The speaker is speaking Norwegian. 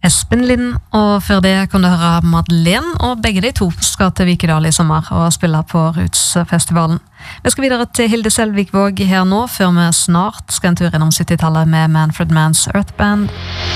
Espen Lind, og før det kan du høre Madeleine, og begge de to skal til Vikedal i sommer og spille på Roots-festivalen. Vi skal videre til Hilde Selvik Våg her nå, før vi snart skal en tur innom 70-tallet med Manfred Mann's Earth Band.